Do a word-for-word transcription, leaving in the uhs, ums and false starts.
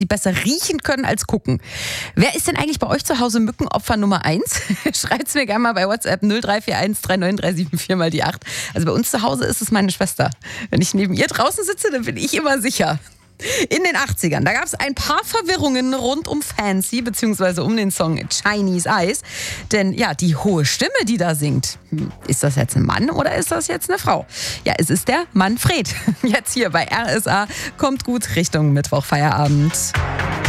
die besser riechen können als gucken. Wer ist denn eigentlich bei euch zu Hause Mückenopfer Nummer eins? Schreibt's mir gerne mal bei WhatsApp null drei vier eins drei neun drei sieben vier mal die acht. Also bei uns zu Hause ist es meine Schwester. Wenn ich neben ihr draußen sitze, dann bin ich immer sicher. In den achtzigern, da gab es ein paar Verwirrungen rund um Fancy, beziehungsweise um den Song Chinese Eyes. Denn ja, die hohe Stimme, die da singt, ist das jetzt ein Mann oder ist das jetzt eine Frau? Ja, es ist der Manfred. Jetzt hier bei R S A, kommt gut Richtung Mittwoch Feierabend.